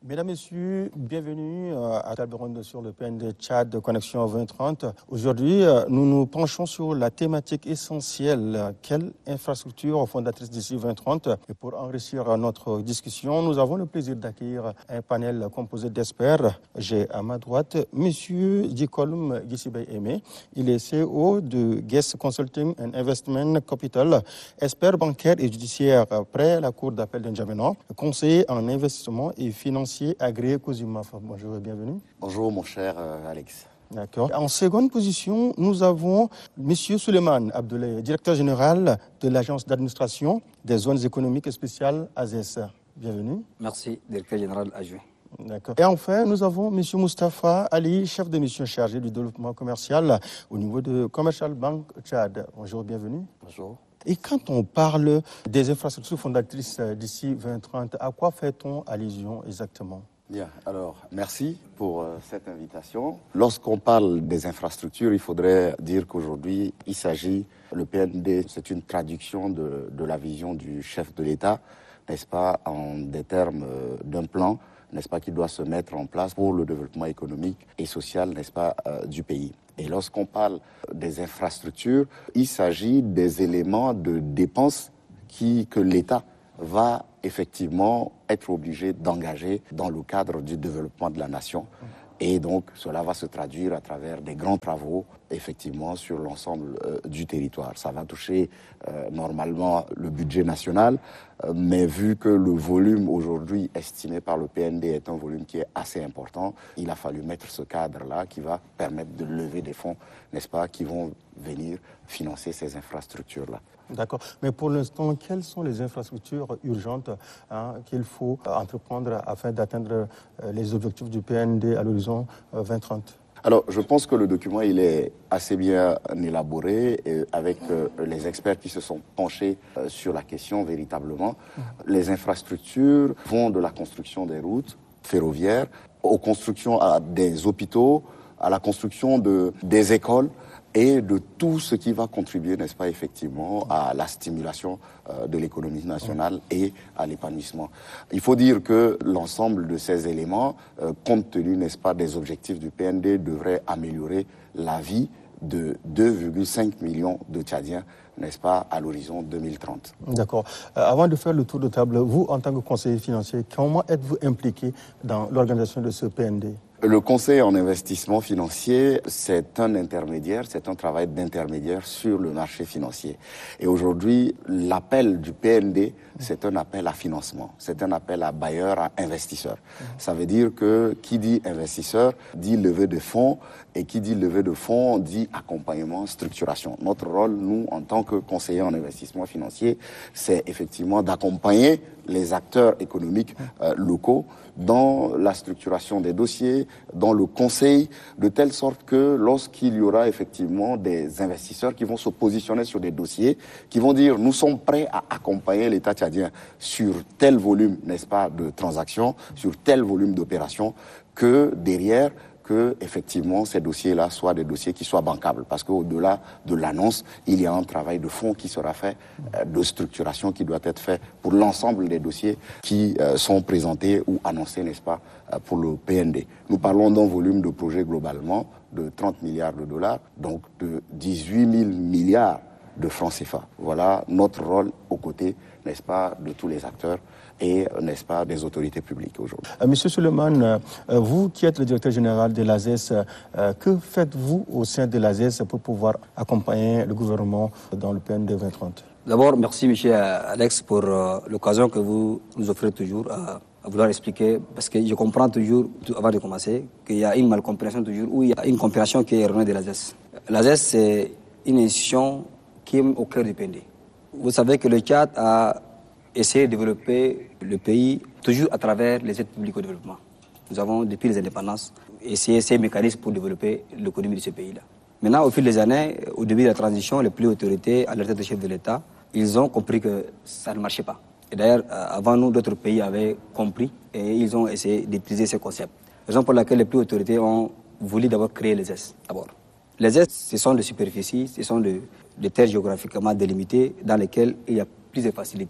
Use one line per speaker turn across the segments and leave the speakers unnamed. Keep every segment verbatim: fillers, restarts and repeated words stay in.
Mesdames, Messieurs, bienvenue à table ronde sur le P N D Tchad Connexion vingt trente. Aujourd'hui, nous nous penchons sur la thématique essentielle. Quelle infrastructure fondatrice d'ici vingt trente? Et pour enrichir notre discussion, nous avons le plaisir d'accueillir un panel composé d'experts. J'ai à ma droite Monsieur Djikolm Gisibey-Aimé. Il est C E O de Guest Consulting and Investment Capital, expert bancaire et judiciaire près la Cour d'appel d'N'Djamena, conseiller en investissement et financier agréé Cousimaf. Bonjour et bienvenue.
Bonjour mon cher euh, Alex.
D'accord. En seconde position, nous avons M. Souleymane Abdoulaye, directeur général de l'Agence d'administration des zones économiques spéciales A Z E S. Bienvenue.
Merci, directeur général adjoint.
D'accord. Et enfin, nous avons M. Moustapha Ali, chef de mission chargé du développement commercial au niveau de Commercial Bank Tchad. Bonjour, bienvenue.
Bonjour.
Et quand on parle des infrastructures fondatrices d'ici vingt trente, à quoi fait-on allusion exactement?
Bien, alors merci pour euh, cette invitation. Lorsqu'on parle des infrastructures, il faudrait dire qu'aujourd'hui, il s'agit, le P N D, c'est une traduction de, de la vision du chef de l'État, n'est-ce pas, en des termes euh, d'un plan, n'est-ce pas, qui doit se mettre en place pour le développement économique et social, n'est-ce pas, euh, du pays. Et lorsqu'on parle des infrastructures, il s'agit des éléments de dépenses qui, que l'État va effectivement être obligé d'engager dans le cadre du développement de la nation. Et donc, cela va se traduire à travers des grands travaux, effectivement, sur l'ensemble euh, du territoire. Ça va toucher euh, normalement le budget national, euh, mais vu que le volume aujourd'hui estimé par le P N D est un volume qui est assez important, il a fallu mettre ce cadre-là qui va permettre de lever des fonds, n'est-ce pas, qui vont venir financer ces infrastructures-là.
D'accord. Mais pour l'instant, quelles sont les infrastructures urgentes hein, qu'il faut entreprendre afin d'atteindre euh, les objectifs du P N D à l'horizon euh, vingt trente?
Alors, je pense que le document, il est assez bien élaboré et avec euh, les experts qui se sont penchés euh, sur la question véritablement. Mmh. Les infrastructures vont de la construction des routes ferroviaires aux constructions à des hôpitaux, à la construction de, des écoles, et de tout ce qui va contribuer, n'est-ce pas, effectivement, à la stimulation euh, de l'économie nationale et à l'épanouissement. Il faut dire que l'ensemble de ces éléments, euh, compte tenu, n'est-ce pas, des objectifs du P N D, devrait améliorer la vie de deux virgule cinq millions de Tchadiens, n'est-ce pas, à l'horizon deux mille trente.
D'accord. Euh, avant de faire le tour de table, vous, en tant que conseiller financier, comment êtes-vous impliqué dans l'organisation de ce P N D?
Le conseil en investissement financier, c'est un intermédiaire, c'est un travail d'intermédiaire sur le marché financier. Et aujourd'hui, l'appel du P N D, c'est un appel à financement, c'est un appel à bailleurs, à investisseurs. Ça veut dire que qui dit investisseur dit levée de fonds, et qui dit levée de fonds dit accompagnement, structuration. Notre rôle, nous, en tant que conseillers en investissement financier, c'est effectivement d'accompagner les acteurs économiques euh, locaux dans la structuration des dossiers, dans le conseil, de telle sorte que lorsqu'il y aura effectivement des investisseurs qui vont se positionner sur des dossiers, qui vont dire nous sommes prêts à accompagner l'État tchadien sur tel volume, n'est-ce pas, de transactions, sur tel volume d'opérations, que derrière, que effectivement ces dossiers-là soient des dossiers qui soient bancables. Parce qu'au-delà de l'annonce, il y a un travail de fond qui sera fait, euh, de structuration qui doit être fait pour l'ensemble des dossiers qui euh, sont présentés ou annoncés, n'est-ce pas, euh, pour le P N D. Nous parlons d'un volume de projet globalement de trente milliards de dollars, donc de dix-huit mille milliards de francs C F A. Voilà notre rôle aux côtés, n'est-ce pas, de tous les acteurs et, n'est-ce pas, des autorités publiques aujourd'hui.
Euh, Monsieur Souleymane, euh, vous qui êtes le directeur général de l'A Z E S, euh, que faites-vous au sein de l'A Z E S pour pouvoir accompagner le gouvernement dans le P N D vingt trente?
D'abord, merci monsieur Alex pour euh, l'occasion que vous nous offrez toujours à, à vouloir expliquer, parce que je comprends toujours, avant de commencer, qu'il y a une malcompréhension toujours, ou il y a une compréhension qui est erronée de l'A Z E S. L'A Z E S, c'est une institution qui est au cœur du P N D. Vous savez que le Tchad a essayé de développer le pays toujours à travers les aides publiques au développement. Nous avons, depuis les indépendances, essayé ces mécanismes pour développer l'économie de ce pays-là. Maintenant, au fil des années, au début de la transition, les plus autorités, à la tête des chefs de l'État, ils ont compris que ça ne marchait pas. Et d'ailleurs, avant nous, d'autres pays avaient compris et ils ont essayé d'utiliser ces concepts. Raison pour laquelle les plus autorités ont voulu d'abord créer les S. D'abord. Les S, ce sont des superficies, ce sont des, des terres géographiquement délimitées dans lesquelles il y a plus de facilité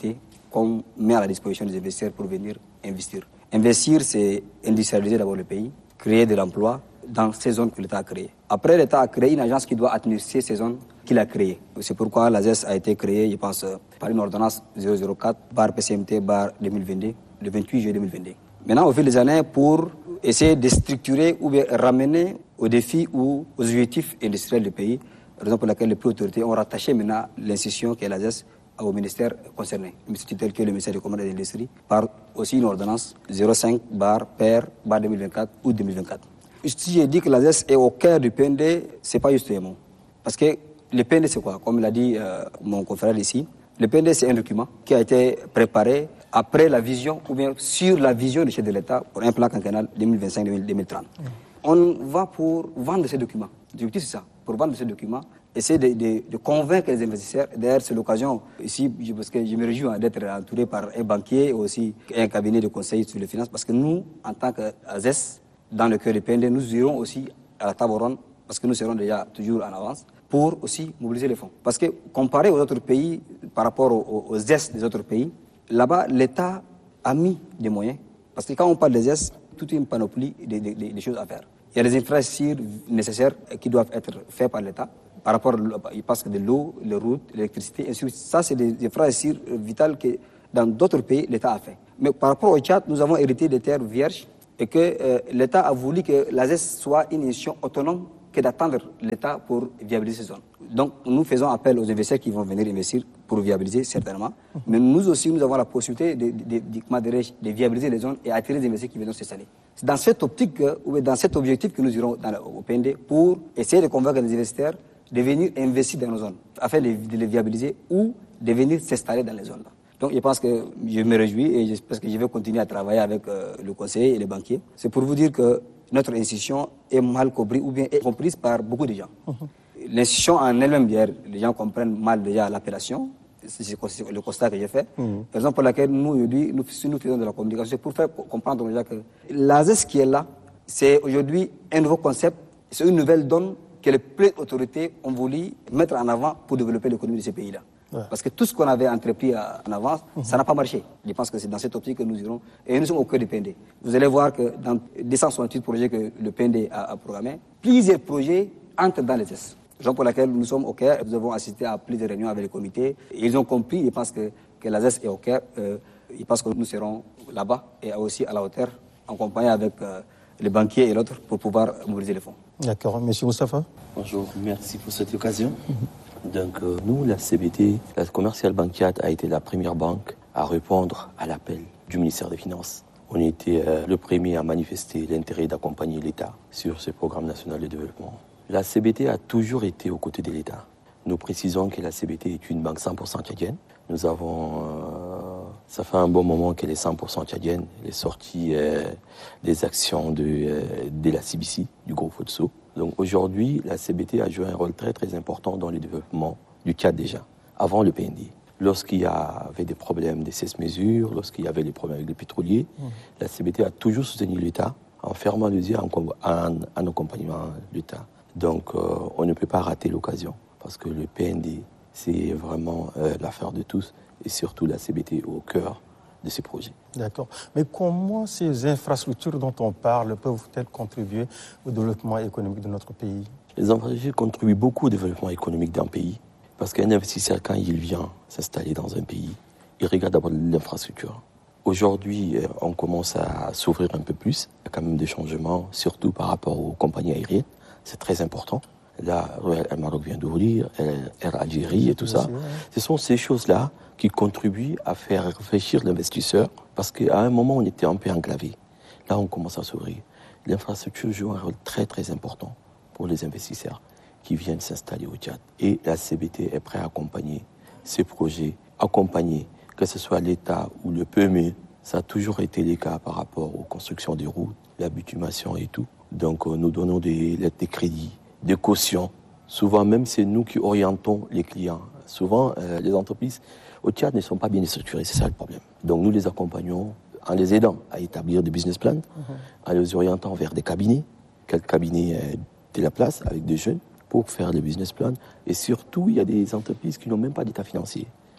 qu'on met à la disposition des investisseurs pour venir investir. Investir, c'est industrialiser d'abord le pays, créer de l'emploi dans ces zones que l'État a créées. Après, l'État a créé une agence qui doit administrer ces zones qu'il a créées. C'est pourquoi l'A Z E S a été créée, je pense, par une ordonnance zéro zéro quatre barre P C M T barre deux mille vingt-deux, le vingt-huit juillet deux mille vingt-deux. Maintenant, au fil des années, pour essayer de structurer ou bien ramener aux défis ou aux objectifs industriels du pays, raison pour laquelle les plus autorités ont rattaché maintenant l'institution qui est l'A Z E S au ministère concerné, le ministère tel que le ministère du Commerce et de l'Industrie, par aussi une ordonnance zéro cinq barre P R barre deux mille vingt-quatre ou deux mille vingt-quatre. Si j'ai dit que l'A Z E S est au cœur du P N D, ce n'est pas juste un mot. Parce que le P N D, c'est quoi? Comme l'a dit euh, mon confrère ici, le P N D, c'est un document qui a été préparé après la vision, ou bien sur la vision du chef de l'État pour un plan quinquennal deux mille vingt-cinq deux mille trente. Mmh. On va pour vendre ces documents. L'objectif, c'est ça. Pour vendre ces documents, essayer de, de, de convaincre les investisseurs. D'ailleurs, c'est l'occasion, ici, parce que je me réjouis d'être entouré par un banquier et aussi un cabinet de conseil sur les finances, parce que nous, en tant qu'A Z E S, dans le cœur du P N D, nous irons aussi à la table ronde, parce que nous serons déjà toujours en avance, pour aussi mobiliser les fonds. Parce que comparé aux autres pays, par rapport aux, aux Z E S des autres pays, là-bas, l'État a mis des moyens. Parce que quand on parle des Z E S, toute une panoplie de, de, de, de choses à faire. Il y a les infrastructures nécessaires qui doivent être faites par l'État. Par rapport, il passe de l'eau, les routes, l'électricité, et ainsi de suite. Ça, c'est des infrastructures vitales que dans d'autres pays, l'État a fait. Mais par rapport au Tchad, nous avons hérité des terres vierges et que euh, l'État a voulu que l'A Z E S soit une institution autonome que d'attendre l'État pour viabiliser ces zones. Donc, nous faisons appel aux investisseurs qui vont venir investir pour viabiliser, certainement. Mmh. Mais nous aussi, nous avons la possibilité de, de, de, de, de viabiliser les zones et attirer les investisseurs qui viennent s'installer. C'est dans cette optique, ou dans cet objectif que nous irons dans le, au P N D pour essayer de convaincre les investisseurs de venir investir dans nos zones, afin de, de les viabiliser ou de venir s'installer dans les zones. Donc, je pense que je me réjouis et je pense que je vais continuer à travailler avec euh, le conseiller et les banquiers. C'est pour vous dire que notre institution est mal comprise ou bien est comprise par beaucoup de gens. Mmh. L'institution en elle-même, les gens comprennent mal déjà l'appellation. C'est le constat que j'ai fait. Mmh. Raison pour laquelle nous, aujourd'hui, nous, nous faisons de la communication, c'est pour faire comprendre déjà que l'A Z E S qui est là, c'est aujourd'hui un nouveau concept, c'est une nouvelle donne que les pleines autorités ont voulu mettre en avant pour développer l'économie de ces pays-là. Ouais. Parce que tout ce qu'on avait entrepris en avance, mmh. ça n'a pas marché. Je pense que c'est dans cette optique que nous irons. Et nous sommes au cœur du P N D. Vous allez voir que dans deux cent soixante-huit projets que le P N D a, a programmés, plusieurs projets entrent dans les Z E S. Raison pour laquelle nous sommes au cœur. Nous avons assisté à plusieurs réunions avec les comités. Et ils ont compris, je pense que, que la Z E S est au cœur. Euh, je pense que nous serons là-bas et aussi à la hauteur, en compagnie avec euh, les banquiers et l'autre pour pouvoir mobiliser les fonds.
D'accord. Monsieur Moustapha.
Bonjour, merci pour cette occasion. Mm-hmm. Donc euh, nous, la C B T, la Commercial Banquiat, a été la première banque à répondre à l'appel du ministère des Finances. On était euh, le premier à manifester l'intérêt d'accompagner l'État sur ce programme national de développement. La C B T a toujours été aux côtés de l'État. Nous précisons que la C B T est une banque cent pour cent tchadienne. Nous avons, euh, ça fait un bon moment qu'elle est cent pour cent tchadienne. Elle est sortie euh, des actions de, euh, de la C B C, du groupe Fotso. Donc aujourd'hui, la C B T a joué un rôle très très important dans le développement du Tchad déjà, avant le P N D. Lorsqu'il y avait des problèmes de cesse-mesure, lorsqu'il y avait des problèmes avec les pétroliers, mmh. la C B T a toujours soutenu l'État en fermant les yeux en, en, en accompagnement de l'État. Donc euh, on ne peut pas rater l'occasion parce que le P N D, c'est vraiment euh, l'affaire de tous et surtout la C B T au cœur de ces projets.
D'accord. Mais comment ces infrastructures dont on parle peuvent-elles contribuer au développement économique de notre pays?
Les infrastructures contribuent beaucoup au développement économique d'un pays parce qu'un investisseur, quand il vient s'installer dans un pays, il regarde d'abord l'infrastructure. Aujourd'hui, on commence à s'ouvrir un peu plus. Il y a quand même des changements, surtout par rapport aux compagnies aériennes. C'est très important. Là, Air Maroc vient d'ouvrir, Air Algérie et tout ça. Ce sont ces choses-là qui contribuent à faire réfléchir l'investisseur parce qu'à un moment, on était un peu enclavé. Là, on commence à s'ouvrir. L'infrastructure joue un rôle très, très important pour les investisseurs qui viennent s'installer au Tchad. Et la C B T est prête à accompagner ces projets, accompagner, que ce soit l'État ou le P M E. Ça a toujours été le cas par rapport aux constructions des routes, la bitumation et tout. Donc, nous donnons des lettres de crédit, des cautions. Souvent, même, c'est nous qui orientons les clients. Souvent, euh, les entreprises au Tchad ne sont pas bien structurées, c'est ça le problème. Donc, nous les accompagnons en les aidant à établir des business plans, mm-hmm. en les orientant vers des cabinets, quelques cabinets euh, de la place avec des jeunes pour faire des business plans. Et surtout, il y a des entreprises qui n'ont même pas d'état financier.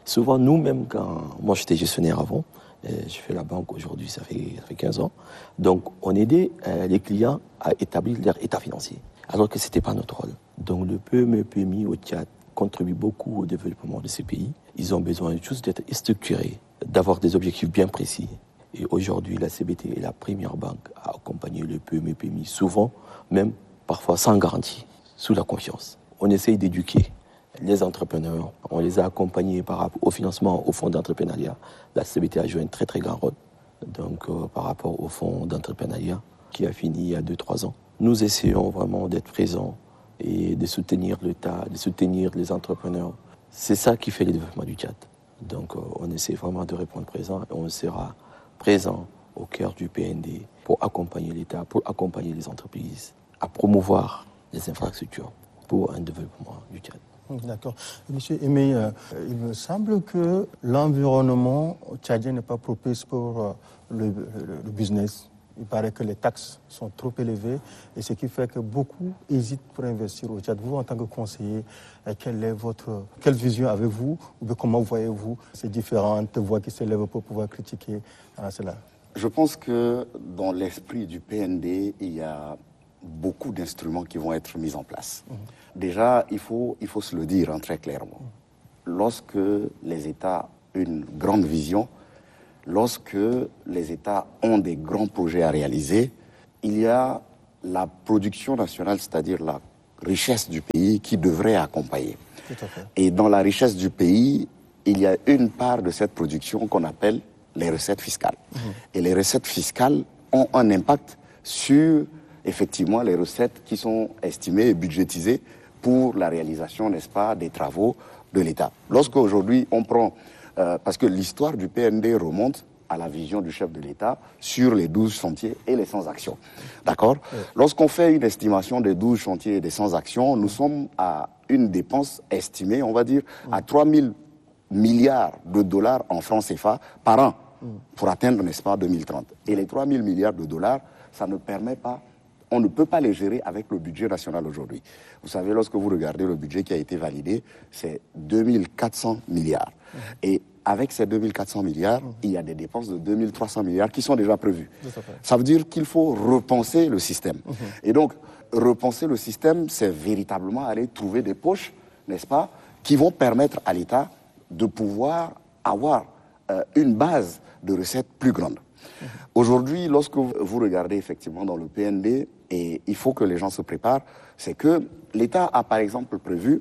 Souvent, nous-mêmes, quand moi j'étais gestionnaire avant, je fais la banque aujourd'hui, ça fait, ça fait quinze ans, donc on aidait euh, les clients à établir leur état financier, alors que ce n'était pas notre rôle. Donc le P M E P M I au Tchad contribue beaucoup au développement de ces pays. Ils ont besoin juste d'être structurés, d'avoir des objectifs bien précis. Et aujourd'hui, la C B T est la première banque à accompagner le P M E P M I, souvent, même parfois sans garantie, sous la confiance. On essaye d'éduquer les entrepreneurs, on les a accompagnés par rapport au financement au fonds d'entrepreneuriat. La C B T a joué un très très grand rôle donc, euh, par rapport au fonds d'entrepreneuriat qui a fini il y a deux trois ans. Nous essayons vraiment d'être présents et de soutenir l'État, de soutenir les entrepreneurs. C'est ça qui fait le développement du Tchad. Donc euh, on essaie vraiment de répondre présent et on sera présent au cœur du P N D pour accompagner l'État, pour accompagner les entreprises, à promouvoir les infrastructures pour un développement du Tchad.
D'accord. Monsieur Aimé, euh, il me semble que l'environnement tchadien n'est pas propice pour euh, le, le, le business. Il paraît que les taxes sont trop élevées et ce qui fait que beaucoup hésitent pour investir au Tchad. Vous, en tant que conseiller, euh, quelle est votre, quelle vision avez-vous ou bien comment voyez-vous ces différentes voix qui s'élèvent pour pouvoir critiquer euh, cela?
Je pense que dans l'esprit du P N D, il y a beaucoup d'instruments qui vont être mis en place. Mmh. Déjà, il faut, il faut se le dire hein, très clairement. Lorsque les États ont une grande vision, lorsque les États ont des grands projets à réaliser, il y a la production nationale, c'est-à-dire la richesse du pays qui devrait accompagner.
Tout à fait.
Et dans la richesse du pays, il y a une part de cette production qu'on appelle les recettes fiscales. Mmh. Et les recettes fiscales ont un impact sur effectivement les recettes qui sont estimées et budgétisées pour la réalisation, n'est-ce pas, des travaux de l'État. Lorsqu'aujourd'hui on prend, euh, parce que l'histoire du P N D remonte à la vision du chef de l'État sur les douze chantiers et les cent actions. D'accord ? Oui. Lorsqu'on fait une estimation des douze chantiers et des cent actions, nous sommes à une dépense estimée, on va dire, à trois mille milliards de dollars en francs C F A par an pour atteindre, n'est-ce pas, deux mille trente. Et les trois mille milliards de dollars, ça ne permet pas, on ne peut pas les gérer avec le budget national aujourd'hui. Vous savez, lorsque vous regardez le budget qui a été validé, c'est deux mille quatre cents milliards. Mmh. Et avec ces deux mille quatre cents milliards, mmh. il y a des dépenses de deux mille trois cents milliards qui sont déjà prévues. Ça veut dire qu'il faut repenser le système. Mmh. Et donc, repenser le système, c'est véritablement aller trouver des poches, n'est-ce pas, qui vont permettre à l'État de pouvoir avoir euh, une base de recettes plus grande. Mmh. Aujourd'hui, lorsque vous regardez effectivement dans le P N D, et il faut que les gens se préparent, c'est que l'État a par exemple prévu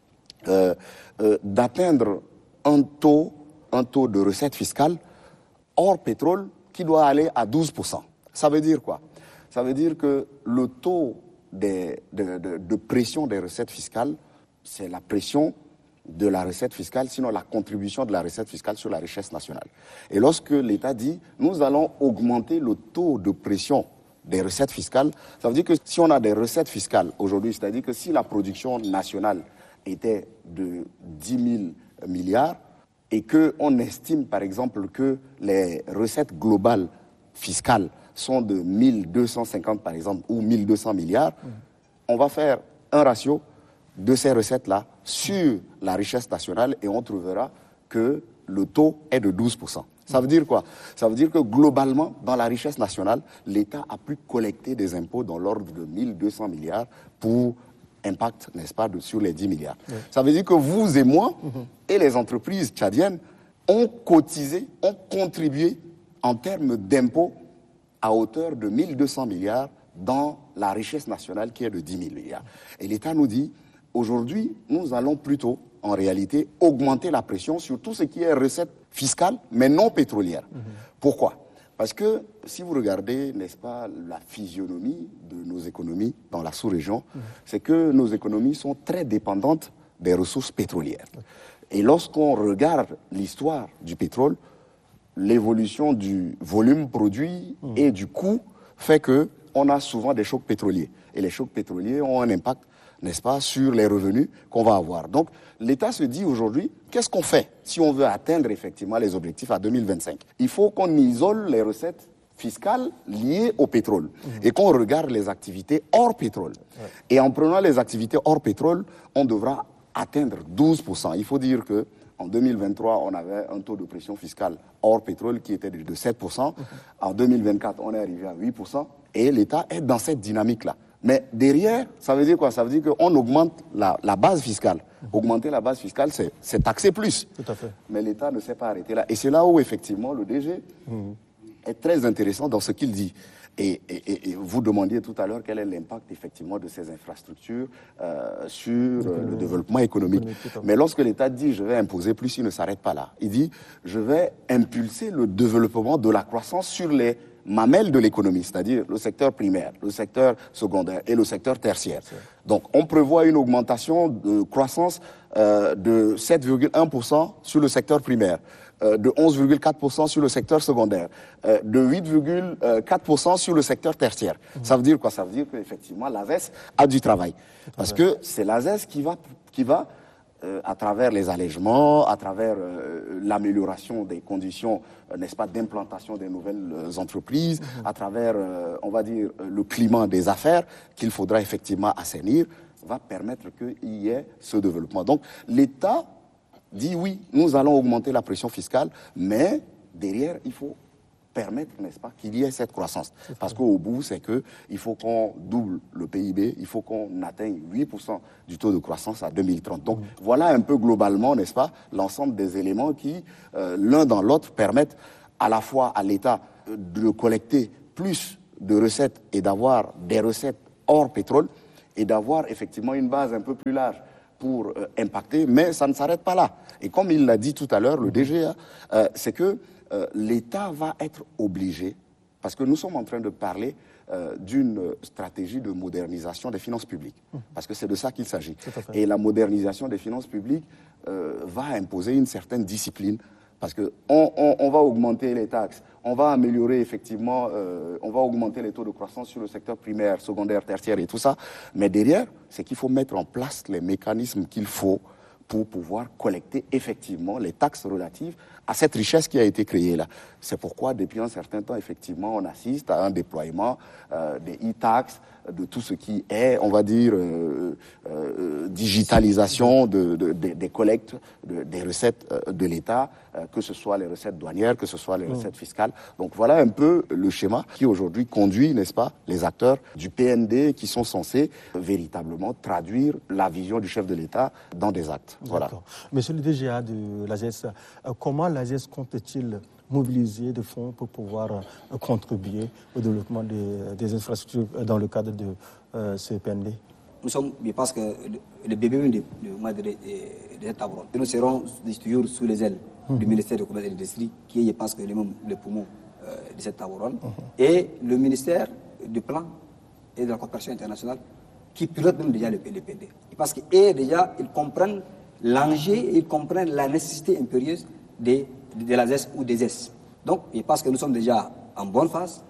euh, euh, d'atteindre un taux, un taux de recettes fiscales hors pétrole qui doit aller à douze pour cent. Ça veut dire quoi? Ça veut dire que le taux des, de, de, de pression des recettes fiscales, c'est la pression de la recette fiscale, sinon la contribution de la recette fiscale sur la richesse nationale. Et lorsque l'État dit, nous allons augmenter le taux de pression des recettes fiscales, ça veut dire que si on a des recettes fiscales aujourd'hui, c'est-à-dire que si la production nationale était de dix mille milliards et qu'on estime par exemple que les recettes globales fiscales sont de mille deux cent cinquante par exemple ou mille deux cents milliards, mmh. on va faire un ratio de ces recettes-là sur la richesse nationale et on trouvera que le taux est de douze pour cent. Ça veut dire quoi? Ça veut dire que globalement, dans la richesse nationale, l'État a pu collecter des impôts dans l'ordre de mille deux cents milliards pour impact, n'est-ce pas, de, sur les dix milliards. Oui. Ça veut dire que vous et moi mm-hmm. et les entreprises tchadiennes ont cotisé, ont contribué en termes d'impôts à hauteur de mille deux cents milliards dans la richesse nationale qui est de dix mille milliards. Et l'État nous dit, aujourd'hui, nous allons plutôt, en réalité, augmenter la pression sur tout ce qui est recettes fiscales, mais non pétrolières. Mmh. Pourquoi? Parce que si vous regardez, n'est-ce pas, la physionomie de nos économies dans la sous-région, mmh. c'est que nos économies sont très dépendantes des ressources pétrolières. Mmh. Et lorsqu'on regarde l'histoire du pétrole, l'évolution du volume produit mmh. et du coût fait qu'on a souvent des chocs pétroliers. Et les chocs pétroliers ont un impact, n'est-ce pas, sur les revenus qu'on va avoir. Donc, l'État se dit aujourd'hui, qu'est-ce qu'on fait si on veut atteindre effectivement les objectifs à deux mille vingt-cinq? Il faut qu'on isole les recettes fiscales liées au pétrole mmh. et qu'on regarde les activités hors pétrole. Ouais. Et en prenant les activités hors pétrole, on devra atteindre douze pour cent. Il faut dire que En deux mille vingt-trois, on avait un taux de pression fiscale hors pétrole qui était de sept pour cent. En deux mille vingt-quatre, on est arrivé à huit pour cent. Et l'État est dans cette dynamique-là. Mais derrière, ça veut dire quoi? Ça veut dire qu'on augmente la, la base fiscale. Augmenter la base fiscale, c'est, c'est taxer plus.
Tout à fait.
Mais l'État ne s'est pas arrêté là. Et c'est là où, effectivement, le D G mmh. est très intéressant dans ce qu'il dit. Et, et, et vous demandiez tout à l'heure quel est l'impact, effectivement, de ces infrastructures euh, sur euh, le développement économique. Mais lorsque l'État dit « je vais imposer plus », il ne s'arrête pas là. Il dit « je vais impulser le développement de la croissance sur les mamelles de l'économie, c'est-à-dire le secteur primaire, le secteur secondaire et le secteur tertiaire. » Donc, on prévoit une augmentation de croissance euh, de sept virgule un pour cent sur le secteur primaire, euh, de onze virgule quatre pour cent sur le secteur secondaire, euh, de huit virgule quatre pour cent sur le secteur tertiaire. Mmh. Ça veut dire quoi? Ça veut dire qu'effectivement, l'A S E S a du travail. Parce que c'est l'A S E S qui va... Qui va Euh, à travers les allègements, à travers euh, l'amélioration des conditions, euh, n'est-ce pas, d'implantation des nouvelles euh, entreprises, mmh. à travers, euh, on va dire, euh, le climat des affaires qu'il faudra effectivement assainir, va permettre qu'il y ait ce développement. Donc, l'État dit oui, nous allons augmenter la pression fiscale, mais derrière, il faut permettre, n'est-ce pas, qu'il y ait cette croissance. Parce qu'au bout, c'est qu'il faut qu'on double le P I B, il faut qu'on atteigne huit pour cent du taux de croissance à deux mille trente. Donc, mmh. voilà un peu globalement, n'est-ce pas, l'ensemble des éléments qui, euh, l'un dans l'autre, permettent à la fois à l'État de collecter plus de recettes et d'avoir des recettes hors pétrole et d'avoir effectivement une base un peu plus large pour euh, impacter, mais ça ne s'arrête pas là. Et comme il l'a dit tout à l'heure, le D G, euh, c'est que Euh, l'État va être obligé, parce que nous sommes en train de parler euh, d'une stratégie de modernisation des finances publiques, parce que c'est de ça qu'il s'agit. Et la modernisation des finances publiques euh, va imposer une certaine discipline, parce qu'on on, on va augmenter les taxes, on va améliorer effectivement, euh, on va augmenter les taux de croissance sur le secteur primaire, secondaire, tertiaire et tout ça, mais derrière, c'est qu'il faut mettre en place les mécanismes qu'il faut pour pouvoir collecter effectivement les taxes relatives à cette richesse qui a été créée là. C'est pourquoi, depuis un certain temps, effectivement, on assiste à un déploiement euh, des e-tax, de tout ce qui est, on va dire, euh, euh, digitalisation de, de, de, des collectes, de, des recettes euh, de l'État, euh, que ce soit les recettes douanières, que ce soit les mmh. recettes fiscales. Donc voilà un peu le schéma qui aujourd'hui conduit, n'est-ce pas, les acteurs du P N D qui sont censés euh, véritablement traduire la vision du chef de l'État dans des actes. Voilà.
Monsieur le D G A de l'A S E S, euh, comment l'A S E S compte-t-il mobiliser des fonds pour pouvoir euh, contribuer au développement des, des infrastructures dans le cadre de euh, ce P N D?
Nous sommes, je pense que le, le bébé de, de, de, de cette table ronde, nous serons toujours sous les ailes mmh. du ministère de Commerce et de l'Industrie, qui est, je pense, que le, le poumon euh, de cette table ronde, mmh. et le ministère du Plan et de la Coopération internationale, qui pilote même déjà le, le P N D. Parce qu'eux, déjà, ils comprennent l'enjeu, ils comprennent la nécessité impérieuse des de la Z E S ou des Z E S. Donc, je pense que nous sommes déjà en bonne phase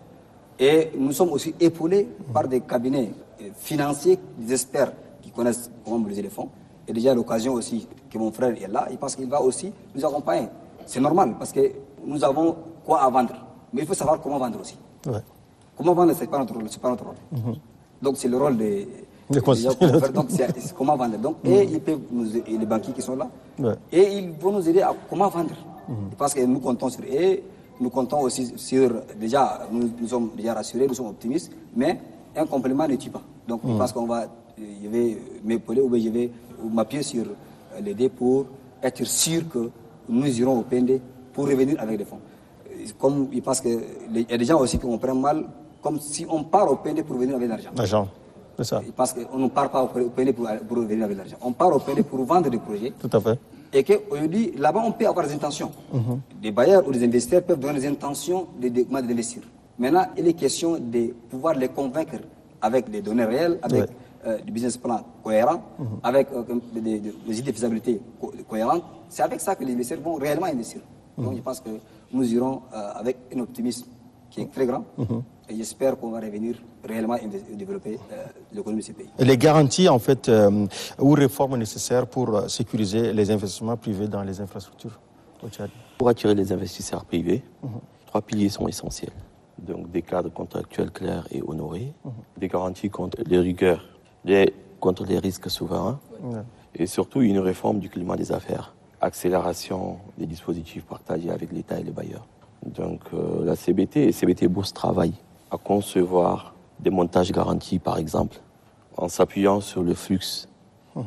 et nous sommes aussi épaulés par des cabinets financiers, des experts qui connaissent comment mobiliser les fonds. Et déjà, l'occasion aussi que mon frère est là, je pense qu'il va aussi nous accompagner. C'est normal parce que nous avons quoi à vendre. Mais il faut savoir comment vendre aussi. Ouais. Comment vendre, ce n'est pas notre rôle. C'est pas notre rôle. Mm-hmm. Donc, c'est le rôle des... De donc, c'est, c'est comment vendre. Donc, mm-hmm. et, ils peuvent nous, et les banquiers qui sont là, ouais. et ils vont nous aider à comment vendre. Mmh. Parce que nous comptons sur eux, nous comptons aussi sur, déjà, nous, nous sommes déjà rassurés, nous sommes optimistes, mais un complément ne tue pas. Donc, mmh. je pense qu'on va, je vais m'épauler ou je vais m'appuyer sur l'aider pour être sûr que nous irons au P N D pour revenir avec des fonds. Comme je pense qu'il y a des gens aussi qui comprennent mal, comme si on part au P N D pour revenir avec de l'argent.
L'argent, c'est ça.
Parce qu'on ne part pas au P N D pour, pour revenir avec de l'argent. On part au P N D pour vendre des projets.
Tout à fait.
Et qu'aujourd'hui, là-bas, on peut avoir des intentions. Mm-hmm. Des bailleurs ou des investisseurs peuvent donner des intentions d'investir. Maintenant, il est question de pouvoir les convaincre avec des données réelles, avec ouais. euh, des business plans cohérents, mm-hmm. avec euh, des, des, des idées de faisabilité co- cohérentes. C'est avec ça que les investisseurs vont réellement investir. Mm-hmm. Donc, je pense que nous irons euh, avec un optimisme qui est très grand. Mm-hmm. Et j'espère qu'on va revenir réellement développer euh, l'économie de ce pays.
Et les garanties, en fait, euh, ou réformes nécessaires pour euh, sécuriser les investissements privés dans les infrastructures au Tchad?
Pour attirer les investisseurs privés, mmh. trois piliers sont essentiels. Donc des cadres contractuels clairs et honorés, mmh. des garanties contre les rigueurs, les, contre les risques souverains, mmh. et surtout une réforme du climat des affaires accélération des dispositifs partagés avec l'État et les bailleurs. Donc euh, la C B T et C B T Bourse travaillent à concevoir des montages garantis, par exemple, en s'appuyant sur le flux mmh.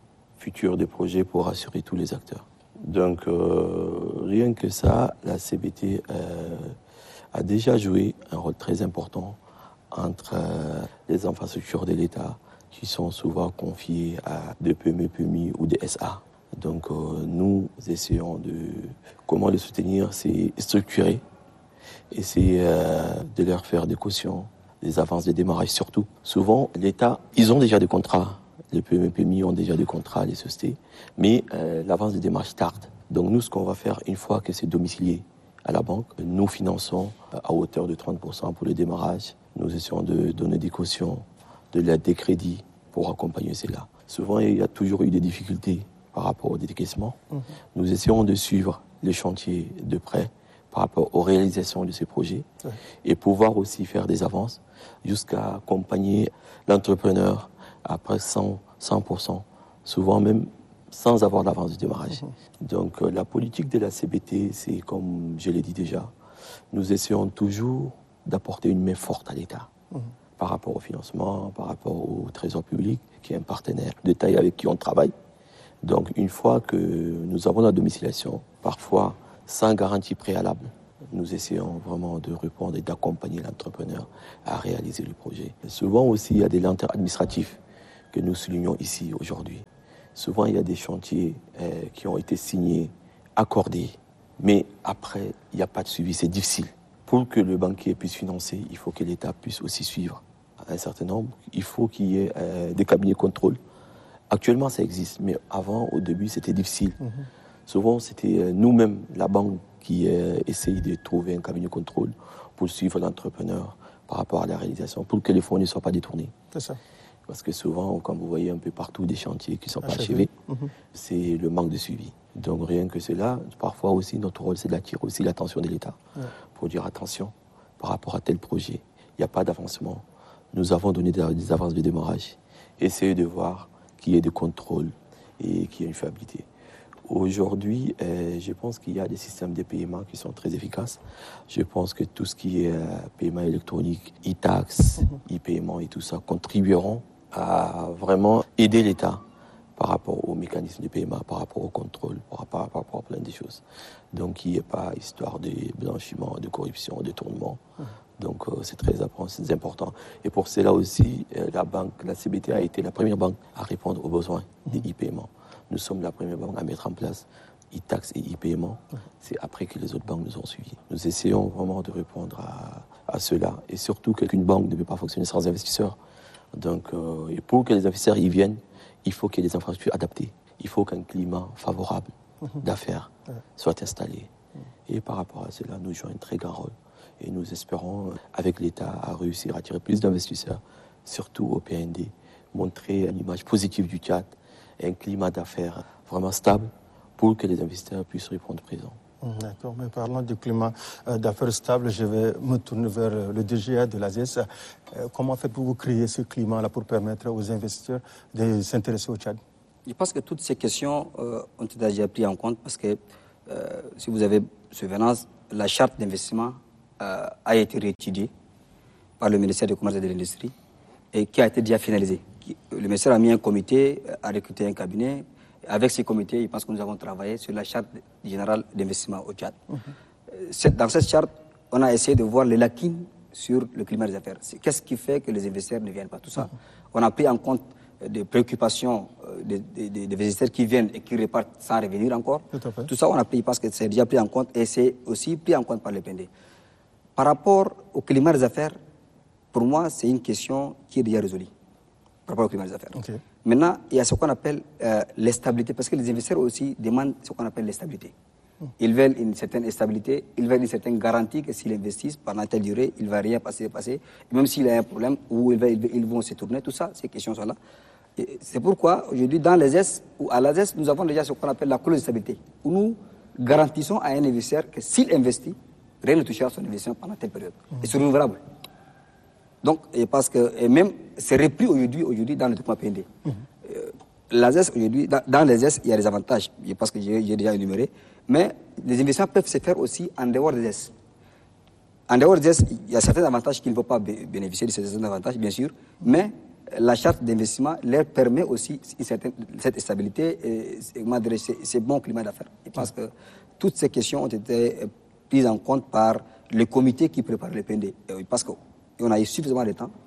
futur des projets pour rassurer tous les acteurs. Donc euh, rien que ça, la C B T euh, a déjà joué un rôle très important entre euh, les infrastructures de l'État qui sont souvent confiées à des P M E, P M I ou des S A. Donc euh, nous essayons de comment les soutenir, c'est structurer, essayer euh, de leur faire des cautions, des avances de démarrage surtout. Souvent, l'État, ils ont déjà des contrats. Les P M E, P M I ont déjà des contrats, les sociétés, mais euh, l'avance de démarche tarde. Donc nous, ce qu'on va faire, une fois que c'est domicilié à la banque, nous finançons à hauteur de trente pour cent pour le démarrage. Nous essayons de donner des cautions, de l'aide des crédits pour accompagner cela. Souvent, il y a toujours eu des difficultés par rapport au décaissement. Mmh. Nous essayons de suivre les chantiers de près par rapport aux réalisations de ces projets ouais. et pouvoir aussi faire des avances jusqu'à accompagner l'entrepreneur à presque cent pour cent, souvent même sans avoir d'avance de démarrage. Mmh. Donc euh, la politique de la C B T, c'est comme je l'ai dit déjà, nous essayons toujours d'apporter une main forte à l'État mmh. par rapport au financement, par rapport au Trésor public, qui est un partenaire de taille avec qui on travaille. Donc une fois que nous avons la domiciliation, parfois sans garantie préalable, nous essayons vraiment de répondre et d'accompagner l'entrepreneur à réaliser le projet. Et souvent aussi, il y a des lenteurs administratives que nous soulignons ici aujourd'hui. Souvent, il y a des chantiers euh, qui ont été signés, accordés, mais après, il n'y a pas de suivi, c'est difficile. Pour que le banquier puisse financer, il faut que l'État puisse aussi suivre un certain nombre. Il faut qu'il y ait euh, des cabinets de contrôle. Actuellement, ça existe, mais avant, au début, c'était difficile. Mmh. Souvent, c'était euh, nous-mêmes, la banque, qui euh, essayait de trouver un cabinet de contrôle pour suivre l'entrepreneur par rapport à la réalisation, pour que les fonds ne soient pas détournés.
C'est ça.
Parce que souvent, comme vous voyez un peu partout des chantiers qui ne sont pas achevés, mmh. c'est le manque de suivi. Donc rien que cela, parfois aussi, notre rôle, c'est d'attirer aussi l'attention de l'État ouais. pour dire attention, par rapport à tel projet, il n'y a pas d'avancement. Nous avons donné des avances de démarrage. Essayez de voir qu'il y ait des contrôles et qu'il y ait une fiabilité. Aujourd'hui, euh, je pense qu'il y a des systèmes de paiement qui sont très efficaces. Je pense que tout ce qui est euh, paiement électronique, e-tax, mmh. e-paiement et tout ça contribueront à vraiment aider l'État par rapport aux mécanismes de paiement, par rapport au contrôle, par rapport, par rapport à plein de choses. Donc il n'y a pas histoire de blanchiment, de corruption, de détournement. Mmh. Donc euh, c'est très important. Et pour cela aussi, euh, la banque, la C B T a été la première banque à répondre aux besoins mmh. des e-paiements. Nous sommes la première banque à mettre en place e-tax et e-paiement. Mmh. C'est après que les autres banques nous ont suivis. Nous essayons vraiment de répondre à, à cela. Et surtout qu'une banque ne peut pas fonctionner sans investisseurs. Donc, euh, et pour que les investisseurs y viennent, il faut qu'il y ait des infrastructures adaptées. Il faut qu'un climat favorable mmh. d'affaires mmh. soit installé. Mmh. Et par rapport à cela, nous jouons un très grand rôle. Et nous espérons, avec l'État, à réussir à attirer plus d'investisseurs, surtout au P N D, montrer une image positive du Tchad, un climat d'affaires vraiment stable pour que les investisseurs puissent répondre présent.
D'accord, mais parlant du climat d'affaires stable, je vais me tourner vers le D G A de l'A Z E S. Comment faites-vous pour créer ce climat-là pour permettre aux investisseurs de s'intéresser au Tchad?
Je pense que toutes ces questions euh, ont été déjà prises en compte parce que, euh, si vous avez souvenance, la charte d'investissement euh, a été réétudiée par le ministère du Commerce et de l'Industrie et qui a été déjà finalisée. Le ministère a mis un comité, a recruté un cabinet. Avec ces comités, je pense que nous avons travaillé sur la charte générale d'investissement au Tchad. Mmh. Dans cette charte, on a essayé de voir les lacunes sur le climat des affaires. Qu'est-ce qui fait que les investisseurs ne viennent pas? Tout ça. Mmh. On a pris en compte des préoccupations des, des, des investisseurs qui viennent et qui repartent sans revenir encore. Tout, Tout ça, on a pris parce que c'est déjà pris en compte et c'est aussi pris en compte par les P N D. Par rapport au climat des affaires, pour moi, c'est une question qui est déjà résolue. Par rapport au climat des affaires. Okay. Maintenant, il y a ce qu'on appelle euh, l'instabilité, parce que les investisseurs aussi demandent ce qu'on appelle l'instabilité. Mmh. Ils veulent une certaine stabilité, ils veulent une certaine garantie que s'ils investissent pendant telle durée, il ne va rien passer, passer. Et même s'il y a un problème, où ils, va, ils vont se tourner, tout ça, ces questions sont là. Et c'est pourquoi, aujourd'hui, dans les S, ou à l'A Z E S, nous avons déjà ce qu'on appelle la clause de stabilité, où nous garantissons à un investisseur que s'il investit, rien ne touchera son investissement pendant telle période. Mmh. Et c'est renouvelable. Donc, et parce que, et même, c'est repris aujourd'hui, aujourd'hui dans le document P N D. Mmh. Euh, la Z E S, aujourd'hui, dans, dans les Z E S, il y a des avantages, parce que j'ai, j'ai déjà énuméré, mais les investissements peuvent se faire aussi en dehors des Z E S. En dehors des Z E S, il y a certains avantages qui ne vont pas bénéficier de ces avantages, bien sûr, mais la charte d'investissement leur permet aussi une certaine, cette stabilité et, et ce bon climat d'affaires. Je pense que toutes ces questions ont été prises en compte par le comité qui prépare le P N D. Parce qu'on a eu suffisamment de temps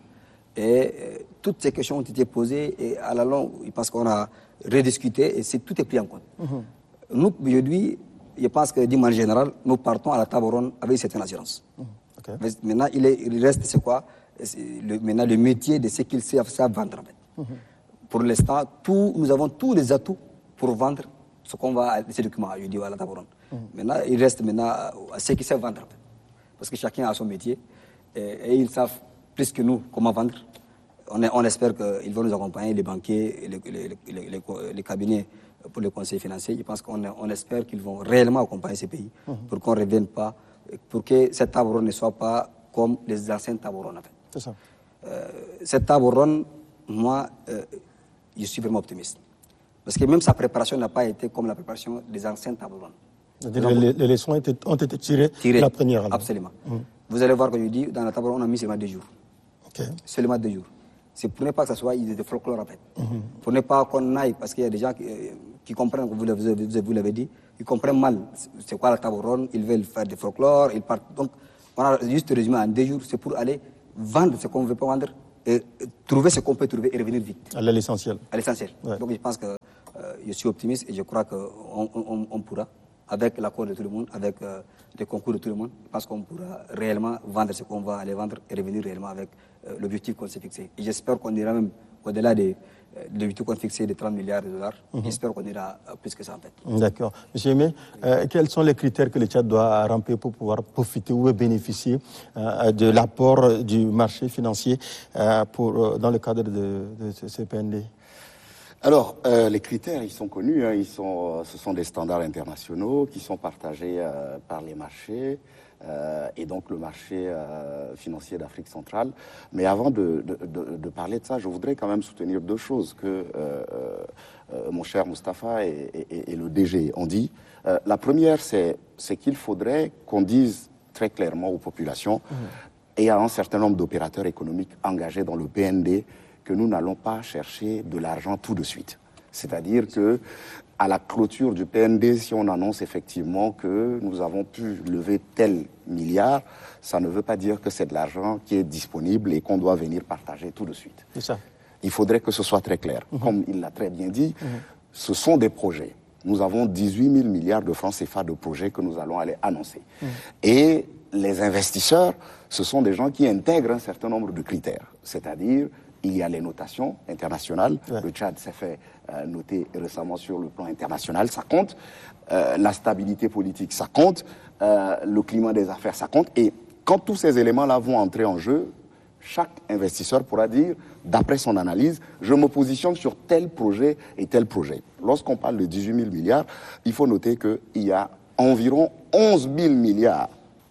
et toutes ces questions ont été posées et à la longue, parce qu'on a rediscuté et c'est, tout est pris en compte. Mm-hmm. Nous, aujourd'hui, je pense que d'une manière générale, nous partons à la table ronde avec une certaine assurance. Mm-hmm. Okay. Mais maintenant, il, est, il reste, c'est quoi le, maintenant, le métier de ce qu'ils savent, savent vendre. En fait. Mm-hmm. Pour l'instant, tout, nous avons tous les atouts pour vendre ce qu'on va, ces documents, je dis, à la table ronde. Mm-hmm. Maintenant, il reste maintenant à ceux qui savent vendre. En fait. Parce que chacun a son métier et, et ils savent plus que nous comment vendre. On, est, on espère qu'ils vont nous accompagner, les banquiers, les, les, les, les, les cabinets pour les conseils financiers. Je pense qu'on on espère qu'ils vont réellement accompagner ces pays mm-hmm. pour qu'on ne revienne pas, pour que cette table ronde ne soit pas comme les anciennes tables rondes. En fait.
C'est ça.
Euh, cette table ronde, moi, euh, je suis vraiment optimiste. Parce que même sa préparation n'a pas été comme la préparation des anciennes tables rondes.
C'est-à-dire les, les leçons ont été, ont été tirées de la première année.
Absolument. Mmh. Vous allez voir que je dis, dans la table ronde, on a mis seulement deux jours.
Okay. Seulement
deux jours. C'est pour ne pas que ça soit de folklore en fait. Mmh. Pour ne pas qu'on aille, parce qu'il y a des gens qui, qui comprennent, vous l'avez, vous l'avez dit, ils comprennent mal c'est quoi la table ronde, ils veulent faire des folklore, ils partent. Donc, on a juste résumé en deux jours, c'est pour aller vendre ce qu'on ne veut pas vendre, et trouver ce qu'on peut trouver et revenir vite.
À l'essentiel.
À l'essentiel. Ouais. Donc je pense que euh, je suis optimiste et je crois qu'on on, on pourra, avec l'accord de tout le monde, avec euh, les concours de tout le monde, je pense qu'on pourra réellement vendre ce qu'on va aller vendre et revenir réellement avec euh, l'objectif qu'on s'est fixé. Et j'espère qu'on ira même au-delà des, euh, de l'objectif qu'on a fixé de trente milliards de dollars. Mm-hmm. J'espère qu'on ira euh, plus que ça en fait.
D'accord. Monsieur Aimé, euh, quels sont les critères que le Tchad doit remplir pour pouvoir profiter ou bénéficier euh, de l'apport du marché financier euh, pour, euh, dans le cadre de, de ce P N D?
Alors, euh, les critères, ils sont connus, hein, ils sont, ce sont des standards internationaux qui sont partagés euh, par les marchés euh, et donc le marché euh, financier d'Afrique centrale. Mais avant de, de, de, de parler de ça, je voudrais quand même soutenir deux choses que euh, euh, mon cher Moustapha et, et, et le D G ont dit. Euh, la première, c'est, c'est qu'il faudrait qu'on dise très clairement aux populations mmh. et à un certain nombre d'opérateurs économiques engagés dans le P N D que nous n'allons pas chercher de l'argent tout de suite. C'est-à-dire que à la clôture du P N D, si on annonce effectivement que nous avons pu lever tel milliard, ça ne veut pas dire que c'est de l'argent qui est disponible et qu'on doit venir partager tout de suite.
C'est ça.
Il faudrait que ce soit très clair. Mmh. Comme il l'a très bien dit, mmh. ce sont des projets. Nous avons dix-huit mille milliards de francs C F A de projets que nous allons aller annoncer. Mmh. Et les investisseurs, ce sont des gens qui intègrent un certain nombre de critères. C'est-à-dire, il y a les notations internationales. Ouais. Le Tchad s'est fait euh, noter récemment sur le plan international, ça compte. Euh, la stabilité politique, ça compte. Euh, le climat des affaires, ça compte. Et quand tous ces éléments-là vont entrer en jeu, chaque investisseur pourra dire, d'après son analyse, je me positionne sur tel projet et tel projet. Lorsqu'on parle de dix-huit mille milliards, il faut noter qu'il y a environ onze mille milliards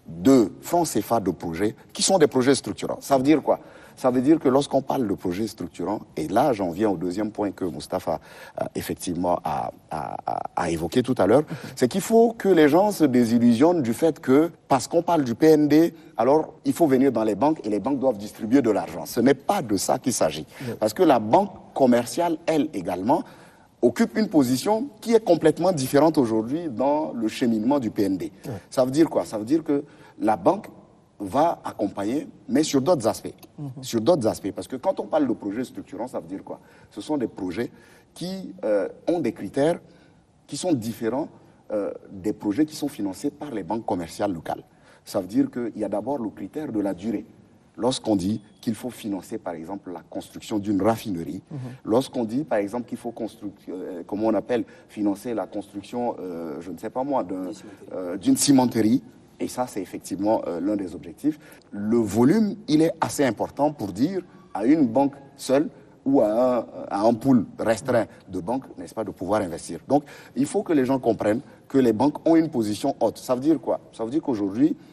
de francs C F A de projets qui sont des projets structurants. Ça veut dire quoi ? Ça veut dire que lorsqu'on parle de projets structurants, et là j'en viens au deuxième point que Moustapha euh, effectivement a, a, a évoqué tout à l'heure, c'est qu'il faut que les gens se désillusionnent du fait que parce qu'on parle du P N D, alors il faut venir dans les banques et les banques doivent distribuer de l'argent. Ce n'est pas de ça qu'il s'agit. Parce que la banque commerciale, elle également, occupe une position qui est complètement différente aujourd'hui dans le cheminement du P N D. Ouais. Ça veut dire quoi ? Ça veut dire que la banque va accompagner, mais sur d'autres aspects. Mmh. Sur d'autres aspects. Parce que quand on parle de projets structurants, ça veut dire quoi ? Ce sont des projets qui euh, ont des critères qui sont différents euh, des projets qui sont financés par les banques commerciales locales. Ça veut dire qu'il y a d'abord le critère de la durée. Lorsqu'on dit qu'il faut financer, par exemple, la construction d'une raffinerie, mmh. lorsqu'on dit, par exemple, qu'il faut construire, euh, comment on appelle, financer la construction, euh, je ne sais pas moi, d'un, euh, d'une cimenterie, et ça, c'est effectivement euh, l'un des objectifs. Le volume, il est assez important pour dire à une banque seule ou à un, à un pool restreint de banques, n'est-ce pas, de pouvoir investir. Donc, il faut que les gens comprennent que les banques ont une position haute. Ça veut dire quoi ? Ça veut dire qu'aujourd'hui,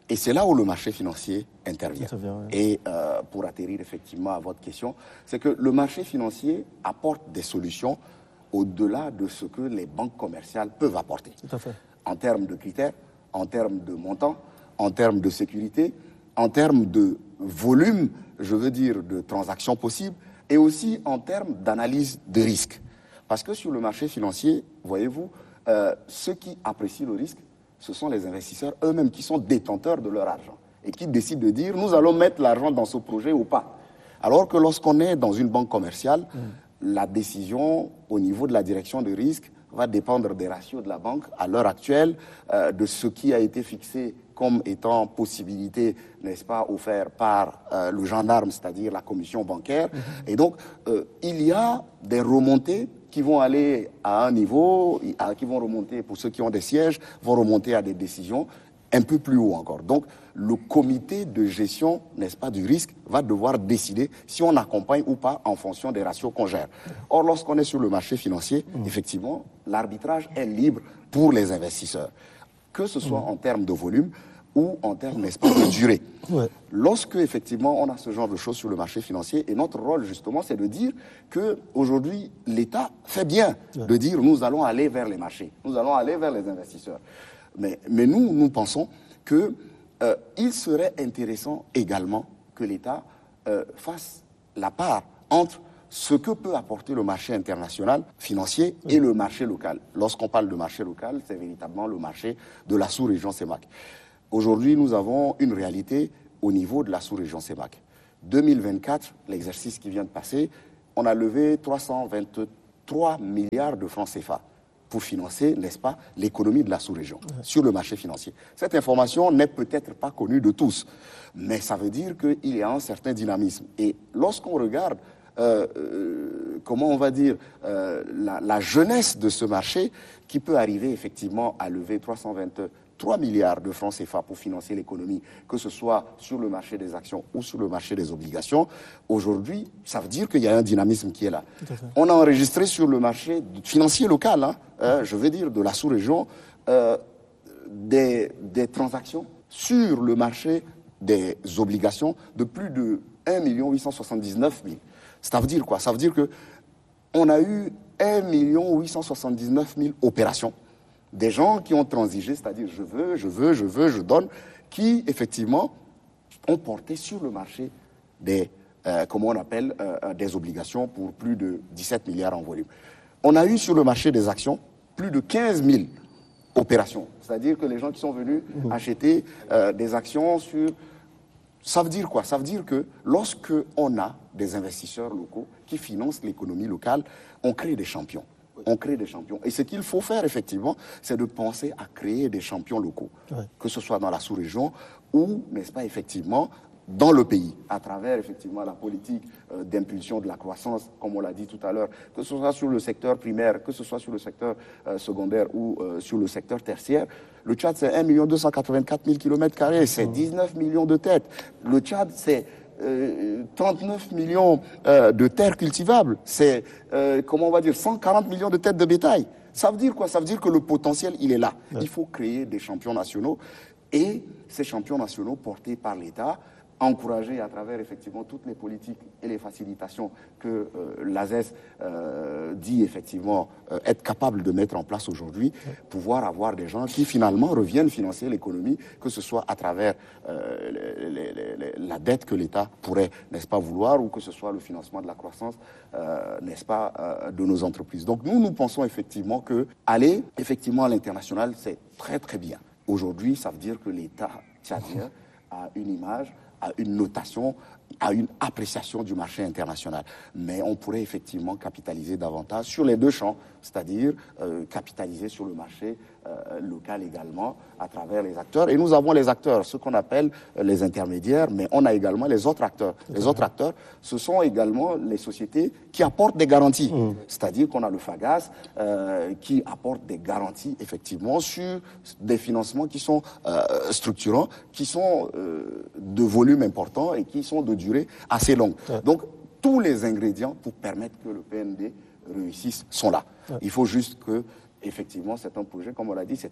Et c'est là où le marché financier intervient.
Bien, oui.
Et euh, pour atterrir effectivement à votre question, c'est que le marché financier apporte des solutions au-delà de ce que les banques commerciales peuvent apporter.
Tout à fait.
En termes de critères, en termes de montants, en termes de sécurité, en termes de volume, je veux dire de transactions possibles, et aussi en termes d'analyse de risque. Parce que sur le marché financier, voyez-vous, euh, ceux qui apprécient le risque, ce sont les investisseurs eux-mêmes qui sont détenteurs de leur argent et qui décident de dire nous allons mettre l'argent dans ce projet ou pas. Alors que lorsqu'on est dans une banque commerciale, mmh. la décision au niveau de la direction de risque va dépendre des ratios de la banque à l'heure actuelle, euh, de ce qui a été fixé comme étant possibilité, n'est-ce pas, offert par euh, le gendarme, c'est-à-dire la commission bancaire. Mmh. Et donc, euh, il y a des remontées qui vont aller à un niveau, qui vont remonter, pour ceux qui ont des sièges, vont remonter à des décisions un peu plus haut encore. Donc, le comité de gestion, n'est-ce pas, du risque, va devoir décider si on accompagne ou pas en fonction des ratios qu'on gère. Or, lorsqu'on est sur le marché financier, mmh. effectivement, l'arbitrage est libre pour les investisseurs, que ce soit mmh. en termes de volume ou en termes, n'est-ce pas, de durée. Ouais. Lorsque, effectivement, on a ce genre de choses sur le marché financier, et notre rôle, justement, c'est de dire qu'aujourd'hui, l'État fait bien ouais. de dire nous allons aller vers les marchés, nous allons aller vers les investisseurs. Mais, mais nous, nous pensons qu'il euh, serait intéressant également que l'État euh, fasse la part entre ce que peut apporter le marché international financier oui. et le marché local. Lorsqu'on parle de marché local, c'est véritablement le marché de la sous-région CEMAC. Aujourd'hui, nous avons une réalité au niveau de la sous-région CEMAC. deux mille vingt-quatre, l'exercice qui vient de passer, on a levé trois cent vingt-trois milliards de francs C F A pour financer, n'est-ce pas, l'économie de la sous-région ouais. sur le marché financier. Cette information n'est peut-être pas connue de tous, mais ça veut dire qu'il y a un certain dynamisme. Et lorsqu'on regarde, euh, euh, comment on va dire, euh, la, la jeunesse de ce marché qui peut arriver effectivement à lever trois cent vingt-trois milliards de francs C F A pour financer l'économie, que ce soit sur le marché des actions ou sur le marché des obligations, aujourd'hui, ça veut dire qu'il y a un dynamisme qui est là. On a enregistré sur le marché financier local, hein, euh, je veux dire de la sous-région, euh, des, des transactions sur le marché des obligations de plus de un million huit cent soixante-dix-neuf mille. Ça veut dire quoi? Ça veut dire qu'on a eu un million huit cent soixante-dix-neuf mille opérations. Des gens qui ont transigé, c'est-à-dire je veux, je veux, je veux, je donne, qui effectivement ont porté sur le marché des, euh, comment on appelle, euh, des obligations pour plus de dix-sept milliards en volume. On a eu sur le marché des actions plus de quinze mille opérations, c'est-à-dire que les gens qui sont venus mmh. acheter euh, des actions sur... Ça veut dire quoi? Ça veut dire que lorsque on a des investisseurs locaux qui financent l'économie locale, on crée des champions. On crée des champions. Et ce qu'il faut faire, effectivement, c'est de penser à créer des champions locaux, ouais. que ce soit dans la sous-région ou, n'est-ce pas, effectivement, dans le pays, à travers, effectivement, la politique euh, d'impulsion de la croissance, comme on l'a dit tout à l'heure, que ce soit sur le secteur primaire, que ce soit sur le secteur euh, secondaire ou euh, sur le secteur tertiaire. Le Tchad, c'est un million deux cent quatre-vingt-quatre mille kilomètres carrés, c'est dix-neuf millions de têtes. Le Tchad, c'est... Euh, trente-neuf millions euh, de terres cultivables, c'est, euh, comment on va dire, cent quarante millions de têtes de bétail. Ça veut dire quoi? Ça veut dire que le potentiel, il est là. Ouais. Il faut créer des champions nationaux et ces champions nationaux portés par l'État, encouragés à travers effectivement toutes les politiques et les facilitations que euh, l'A S E S euh, dit effectivement euh, être capable de mettre en place aujourd'hui, ouais. pouvoir avoir des gens qui finalement reviennent financer l'économie, que ce soit à travers euh, les, les, les, la dette que l'État pourrait, n'est-ce pas, vouloir, ou que ce soit le financement de la croissance, euh, n'est-ce pas, euh, de nos entreprises. Donc nous, nous pensons effectivement que aller effectivement à l'international, c'est très très bien. Aujourd'hui, ça veut dire que l'État tchadien a une image, à une notation, à une appréciation du marché international. Mais on pourrait effectivement capitaliser davantage sur les deux champs, c'est-à-dire euh, capitaliser sur le marché euh, local également à travers les acteurs. Et nous avons les acteurs, ce qu'on appelle euh, les intermédiaires, mais on a également les autres acteurs. Les autres acteurs, ce sont également les sociétés qui apportent des garanties. Mmh. C'est-à-dire qu'on a le FAGAS euh, qui apporte des garanties effectivement sur des financements qui sont euh, structurants, qui sont euh, de volume important et qui sont de durée assez longue. Ouais. Donc, tous les ingrédients pour permettre que le P N D réussisse sont là. Ouais. Il faut juste que, effectivement, c'est un projet, comme on l'a dit, c'est un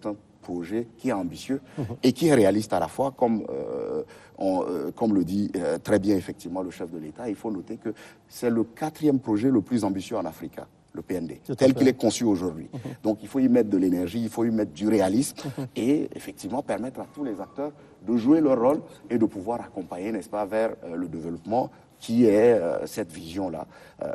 projet qui est ambitieux mmh. et qui est réaliste à la fois, comme, euh, on, euh, comme le dit euh, très bien effectivement le chef de l'État. Il faut noter que c'est le quatrième projet le plus ambitieux en Afrique, le P N D, tel qu'il est conçu aujourd'hui. Mmh. Donc il faut y mettre de l'énergie, il faut y mettre du réalisme mmh. et effectivement permettre à tous les acteurs de jouer leur rôle et de pouvoir accompagner, n'est-ce pas, vers euh, le développement qui est euh, cette vision-là,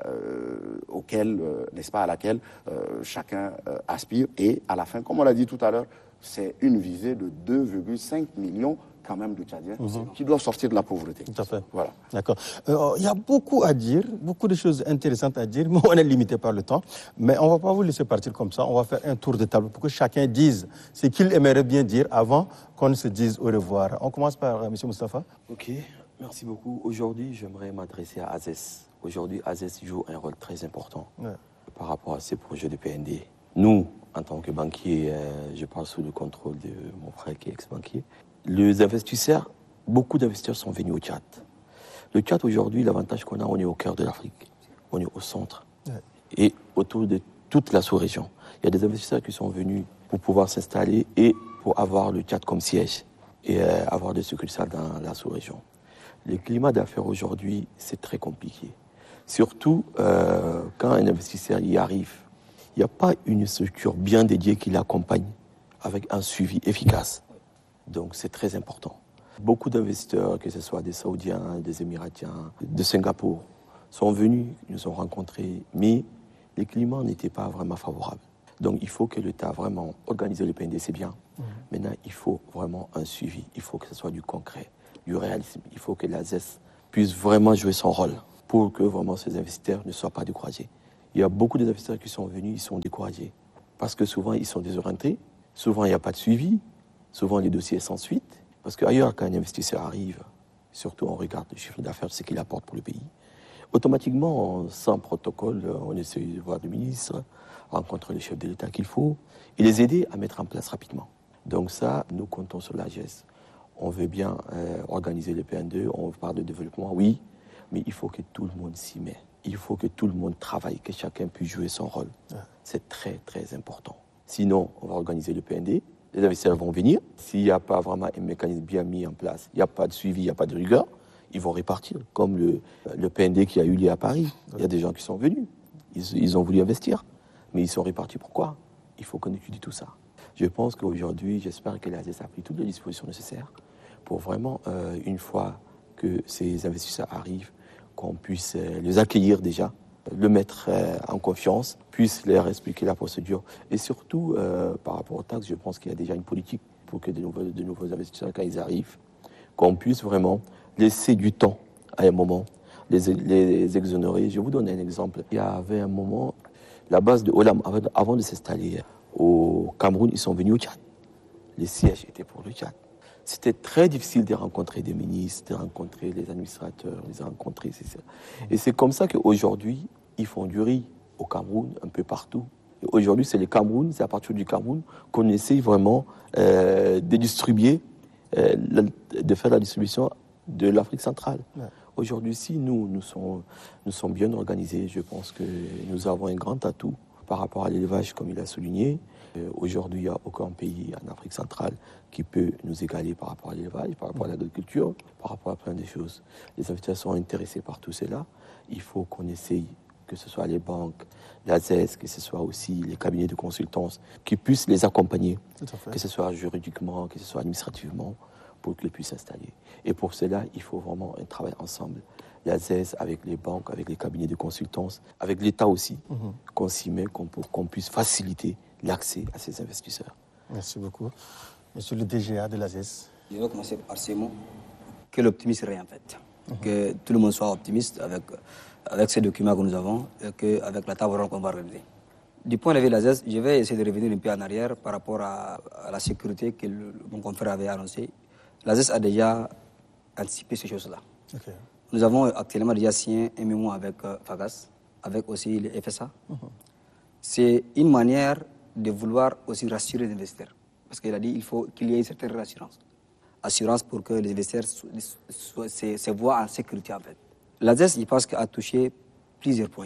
euh, auquel, euh, n'est-ce pas, à laquelle euh, chacun euh, aspire. Et à la fin, comme on l'a dit tout à l'heure, c'est une visée de deux virgule cinq millions quand même de Tchadiens mmh. qui doivent sortir de la pauvreté.
Tout à fait.
Voilà.
D'accord. Il euh, y a beaucoup à dire, beaucoup de choses intéressantes à dire, mais on est limité par le temps. Mais on ne va pas vous laisser partir comme ça. On va faire un tour de table pour que chacun dise ce qu'il aimerait bien dire avant qu'on ne se dise au revoir. On commence par euh, M. Moustapha.
OK. Merci beaucoup. Aujourd'hui, j'aimerais m'adresser à A Z E S. Aujourd'hui, A Z E S joue un rôle très important ouais. par rapport à ces projets de P N D. Nous, en tant que banquiers, euh, je parle sous le contrôle de mon frère qui est ex-banquier. Les investisseurs, beaucoup d'investisseurs sont venus au Tchad. Le Tchad, aujourd'hui, l'avantage qu'on a, on est au cœur de l'Afrique. On est au centre. Ouais. Et autour de toute la sous-région. Il y a des investisseurs qui sont venus pour pouvoir s'installer et pour avoir le Tchad comme siège et euh, avoir des succursales dans la sous-région. Le climat d'affaires aujourd'hui, c'est très compliqué. Surtout euh, quand un investisseur y arrive, il n'y a pas une structure bien dédiée qui l'accompagne avec un suivi efficace. Donc c'est très important. Beaucoup d'investisseurs, que ce soit des Saoudiens, des Émiratiens, de Singapour, sont venus, ils nous ont rencontrés, mais le climat n'était pas vraiment favorable. Donc il faut que l'État vraiment organise le P N D, c'est bien. Mmh. Maintenant, il faut vraiment un suivi, il faut que ce soit du concret. Du réalisme. Il faut que l'A Z E S puisse vraiment jouer son rôle pour que vraiment ces investisseurs ne soient pas découragés. Il y a beaucoup d'investisseurs qui sont venus, ils sont découragés parce que souvent ils sont désorientés, souvent il n'y a pas de suivi, souvent les dossiers sans suite. Parce qu'ailleurs, quand un investisseur arrive, surtout on regarde le chiffre d'affaires, ce qu'il apporte pour le pays, automatiquement, sans protocole, on essaie de voir le ministre, rencontrer les chefs de l'État qu'il faut et les aider à mettre en place rapidement. Donc ça, nous comptons sur l'A G E S. On veut bien euh, organiser le P N D, on parle de développement, oui, mais il faut que tout le monde s'y mette. Il faut que tout le monde travaille, que chacun puisse jouer son rôle. Ouais. C'est très, très important. Sinon, on va organiser le P N D, les investisseurs vont venir. S'il n'y a pas vraiment un mécanisme bien mis en place, il n'y a pas de suivi, il n'y a pas de rigueur, ils vont repartir. Comme le, le P N D qui a eu lieu à Paris. Ouais. Il y a des gens qui sont venus, ils, ils ont voulu investir, mais ils sont repartis. Pourquoi ? Il faut qu'on étudie tout ça. Je pense qu'aujourd'hui, j'espère que l'A Z E S a pris toutes les dispositions nécessaires pour vraiment, euh, une fois que ces investisseurs arrivent, qu'on puisse euh, les accueillir déjà, le mettre euh, en confiance, puisse leur expliquer la procédure. Et surtout, euh, par rapport aux taxes, je pense qu'il y a déjà une politique pour que de nouveaux, de nouveaux investisseurs, quand ils arrivent, qu'on puisse vraiment laisser du temps à un moment, les, les exonérer. Je vous donne un exemple. Il y avait un moment, la base de Olam, avant de s'installer au Cameroun, ils sont venus au Tchad. Les sièges étaient pour le Tchad. C'était très difficile de rencontrer des ministres, de rencontrer les administrateurs, de les rencontrer, c'est ça. Et c'est comme ça qu'aujourd'hui, ils font du riz au Cameroun, un peu partout. Et aujourd'hui, c'est le Cameroun, c'est à partir du Cameroun qu'on essaie vraiment euh, de distribuer, euh, de faire la distribution de l'Afrique centrale. Ouais. Aujourd'hui, si nous, nous sommes, nous sommes bien organisés, je pense que nous avons un grand atout par rapport à l'élevage, comme il a souligné. Euh, aujourd'hui, il n'y a aucun pays en Afrique centrale qui peut nous égaler par rapport à l'élevage, par rapport à l'agriculture, par rapport à plein de choses. Les investisseurs sont intéressés par tout cela. Il faut qu'on essaye, que ce soit les banques, l'A Z E S, que ce soit aussi les cabinets de consultance, qui puissent les accompagner, que ce soit juridiquement, que ce soit administrativement, pour qu'ils puissent s'installer. Et pour cela, il faut vraiment un travail ensemble. L'A Z E S avec les banques, avec les cabinets de consultance, avec l'État aussi, mm-hmm. qu'on s'y met, qu'on, pour qu'on puisse faciliter l'accès à ces investisseurs.
Merci beaucoup. Monsieur le D G A de l'A Z E S.
Je vais commencer par ces mots. Que l'optimisme règne en fait. Mm-hmm. Que tout le monde soit optimiste avec, avec ces documents que nous avons et qu'avec la table ronde qu'on va réaliser. Du point de vue de l'A Z E S, je vais essayer de revenir un peu en arrière par rapport à, à la sécurité que le, mon confrère avait annoncé. L'A Z E S a déjà anticipé ces choses-là. Okay. Nous avons actuellement déjà signé un mémo avec euh, Fagas, avec aussi le F S A. Mm-hmm. C'est une manière de vouloir aussi rassurer les investisseurs. Parce qu'il a dit qu'il faut qu'il y ait une certaine rassurance. Assurance pour que les investisseurs se, se, se voient en sécurité en fait. L'A Z E S, je pense, a touché plusieurs points.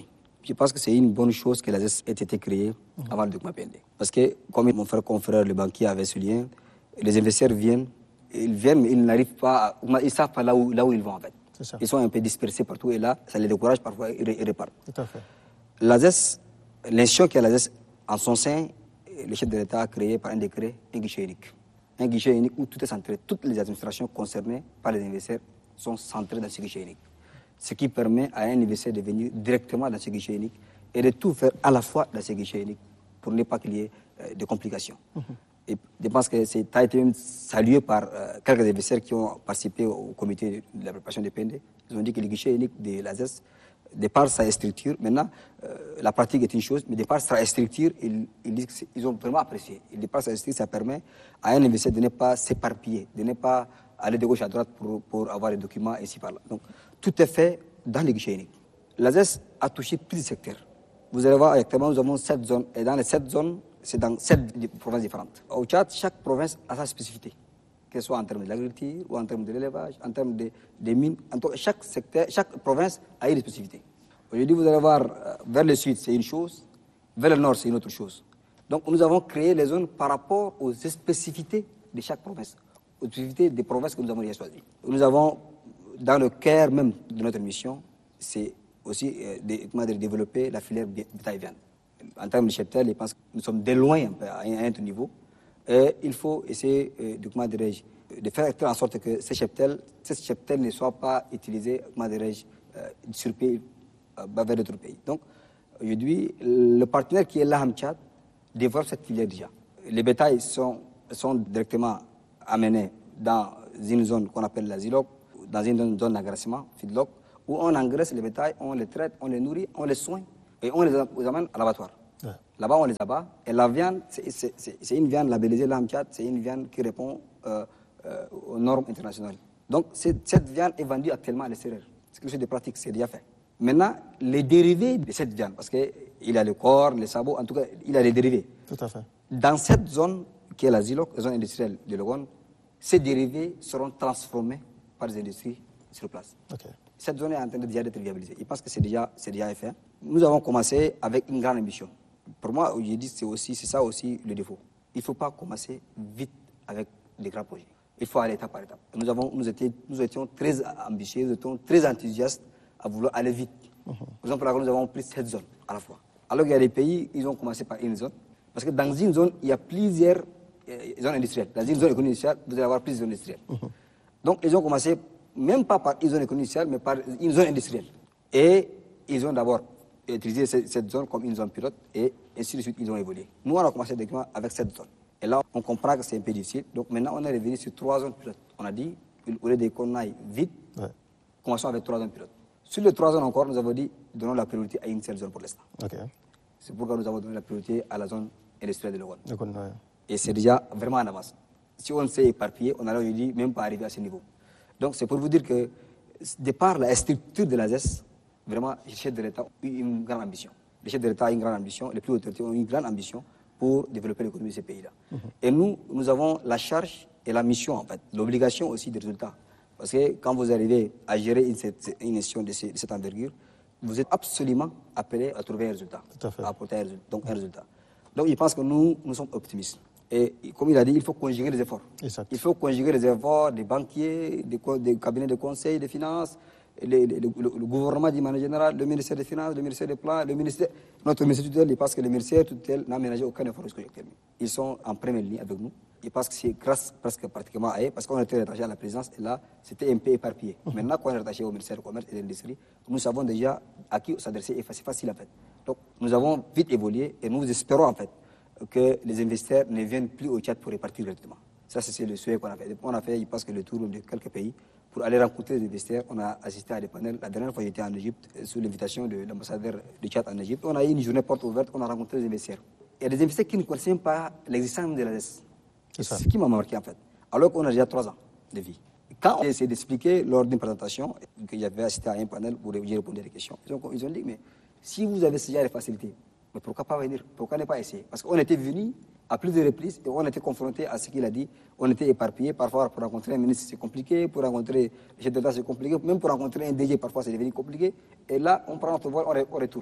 Je pense que c'est une bonne chose que la Z E S ait été créée mmh. avant le document P N D. Parce que, comme mon frère confrère, le banquier, avait souligné, les investisseurs viennent, ils viennent, mais ils n'arrivent pas, à, ils ne savent pas là où, là où ils vont en fait. Ils sont un peu dispersés partout et là, ça les décourage parfois, ils repartent.
Tout à fait.
La Z E S, l'institution qui a la Z E S, en son sein, le chef de l'État a créé par un décret un guichet unique. Un guichet unique où tout est centré. Toutes les administrations concernées par les investisseurs sont centrées dans ce guichet unique. Ce qui permet à un investisseur de venir directement dans ce guichet unique et de tout faire à la fois dans ce guichet unique pour ne pas qu'il y ait euh, de complications. Mmh. Et je pense que ça a été même salué par euh, quelques investisseurs qui ont participé au comité de la préparation des P N D. Ils ont dit que le guichet unique de la Z E S, de par sa structure, maintenant, euh, la pratique est une chose, mais de par sa structure, ils, ils disent qu'ils ont vraiment apprécié. Et de par sa structure, ça permet à un investisseur de ne pas s'éparpiller, de ne pas aller de gauche à droite pour, pour avoir les documents ici par là. Donc, tout est fait dans le guichet unique. La Z E S a touché plus de secteurs. Vous allez voir, actuellement, nous avons sept zones. Et dans les sept zones, c'est dans sept provinces différentes. Au Tchad, chaque province a sa spécificité, que ce soit en termes de l'agriculture, ou en termes de l'élevage, en termes de, des mines. En tout, chaque secteur, chaque province a une spécificité. Aujourd'hui, vous allez voir, euh, vers le sud, c'est une chose, vers le nord, c'est une autre chose. Donc, nous avons créé les zones par rapport aux spécificités de chaque province, aux spécificités des provinces que nous avons déjà choisies. Nous avons, dans le cœur même de notre mission, c'est aussi euh, de, de développer la filière bétail-viande. En termes de cheptel, je pense que nous sommes de loin un peu, à un autre niveau. Et il faut essayer euh, de, comment de faire en sorte que ces cheptels, ces cheptels ne soient pas utilisés comment euh, sur pays, euh, vers d'autres pays. Donc, aujourd'hui, le partenaire qui est là, Tchad, développe cette filière déjà. Les bétails sont, sont directement amenés dans une zone qu'on appelle la ZILOC, dans une zone d'engraissement, feedlot, où on engraisse les bétails, on les traite, on les nourrit, on les soigne et on les amène à l'abattoir. Ouais. Là-bas, on les abat. Et la viande, c'est une viande labellisée Lam Tchad, c'est une viande qui répond euh, euh, aux normes internationales. Donc, cette viande est vendue actuellement à l'extérieur. C'est quelque chose de pratique, c'est déjà fait. Maintenant, les dérivés de cette viande, parce qu'il y a le corps, les sabots, en tout cas, il y a les dérivés.
Tout à fait.
Dans cette zone qui est la ZILOC, la zone industrielle de Logone, ces dérivés seront transformés par les industries sur place. Okay. Cette zone est en train de déjà d'être viabilisée. Je pense que c'est déjà, c'est déjà fait. Nous avons commencé avec une grande ambition. Pour moi, j'ai dit c'est aussi, c'est ça aussi le défaut. Il ne faut pas commencer vite avec des grands projets. Il faut aller étape par étape. Nous, avons, nous, étions, nous étions très ambitieux, nous étions très enthousiastes à vouloir aller vite. Uh-huh. Par exemple, là, nous avons pris sept zones à la fois. Alors qu'il y a des pays, ils ont commencé par une zone. Parce que dans une zone, il y a plusieurs euh, zones industrielles. Dans une zone économique industrielle, vous allez avoir plusieurs zones industrielles. Uh-huh. Donc, ils ont commencé même pas par une zone économique industrielle, mais par une zone industrielle. Et ils ont d'abord utilisé cette zone comme une zone pilote et ainsi de suite, ils ont évolué. Nous, on a commencé directement avec cette zone. Et là, on comprend que c'est un peu difficile. Donc maintenant, on est revenu sur trois zones pilotes. On a dit, au lieu de qu'on aille vite, ouais. Commençons avec trois zones pilotes. Sur les trois zones encore, nous avons dit, donnons la priorité à une seule zone pour l'instant. Okay. C'est pourquoi nous avons donné la priorité à la zone industrielle de Logone. Ouais. Et c'est déjà vraiment en avance. Si on s'est éparpillé, on n'aurait dit même pas arriver à ce niveau. Donc c'est pour vous dire que, de par la structure de la Z E S, vraiment, les chefs de l'État ont eu une grande ambition. Les chefs de l'État ont une grande ambition, les plus autorités ont une grande ambition pour développer l'économie de ces pays-là. Mmh. Et nous, nous avons la charge et la mission, en fait, l'obligation aussi des résultats. Parce que quand vous arrivez à gérer une, une nation de, ce, de cette envergure, vous êtes absolument appelé à trouver un résultat, Tout à, fait. à apporter un résultat, donc un résultat. Donc je pense que nous, nous sommes optimistes. Et comme il a dit, il faut conjuguer les efforts. Exact. Il faut conjuguer les efforts des banquiers, des, des cabinets de conseil, des finances, Le, le, le, le gouvernement du manière générale, le ministère des Finances, le ministère des Plans, le ministère, notre ministère tutelle, parce que le ministère tutelle n'a ménagé aucun effort jusqu'à actuellement. Ils sont en première ligne avec nous. Et parce que c'est grâce presque pratiquement à eux, parce qu'on était rattaché à la présidence, et là, c'était un peu éparpillé. Mmh. Maintenant qu'on est rattaché au ministère du Commerce et de l'Industrie, nous savons déjà à qui s'adresser et c'est facile en fait. Donc, nous avons vite évolué et nous espérons en fait que les investisseurs ne viennent plus au Tchad pour répartir gratuitement. Ça, c'est le souhait qu'on a fait. On a fait, je pense que le tour de quelques pays. Pour aller rencontrer les investisseurs, on a assisté à des panels. La dernière fois, j'étais en Égypte, sous l'invitation de l'ambassadeur du Tchad en Égypte. On a eu une journée porte ouverte, on a rencontré les investisseurs. Il y a des investisseurs qui ne connaissaient même pas l'existence de la Z E S. C'est ce qui m'a marqué, en fait. Alors qu'on a déjà trois ans de vie. Quand on a essayé d'expliquer lors d'une présentation, que j'avais assisté à un panel où j'ai répondu à des questions, ils ont, ils ont dit, mais si vous avez déjà les facilités, mais pourquoi pas venir? Pourquoi ne pas essayer? Parce qu'on était venus à plus de reprises et on était confrontés à ce qu'il a dit. On était éparpillés. Parfois, pour rencontrer un ministre, c'est compliqué. Pour rencontrer le chef d'État, c'est compliqué. Même pour rencontrer un D G, parfois, c'est devenu compliqué. Et là, on prend notre vol, on retourne.